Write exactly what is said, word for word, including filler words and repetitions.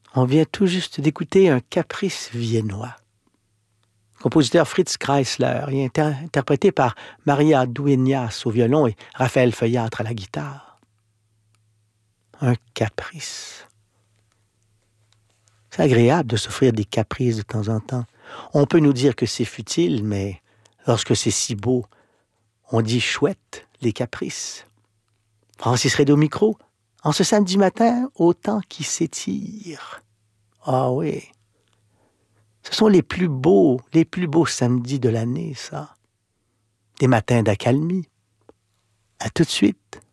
On vient tout juste d'écouter un caprice viennois. Compositeur Fritz Kreisler et inter- interprété par Maria Dueñas au violon et Raphaël Feuillâtre à la guitare. Un caprice. C'est agréable de s'offrir des caprices de temps en temps. On peut nous dire que c'est futile, mais lorsque c'est si beau, on dit chouette les caprices. Francis Reynaud au micro, en ce samedi matin, au temps qui s'étire. Ah oui. Ce sont les plus beaux, les plus beaux samedis de l'année, ça. Des matins d'accalmie. À tout de suite.